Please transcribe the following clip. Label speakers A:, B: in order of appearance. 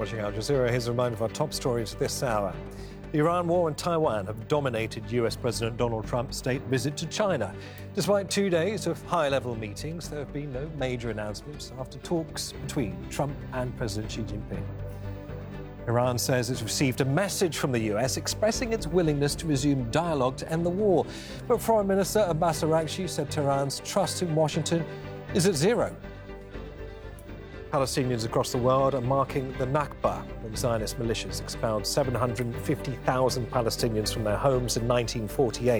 A: watching Al Jazeera. Here's a reminder of our top stories this hour. The Iran war and Taiwan have dominated US President Donald Trump's state visit to China. Despite 2 days of high-level meetings, there have been no major announcements after talks between Trump and President Xi Jinping. Iran says it's received a message from the US expressing its willingness to resume dialogue to end the war. But Foreign Minister Abbas Araghchi said Tehran's trust in Washington is at zero. Palestinians across the world are marking the Nakba when Zionist militias expelled 750,000 Palestinians from their homes in 1948.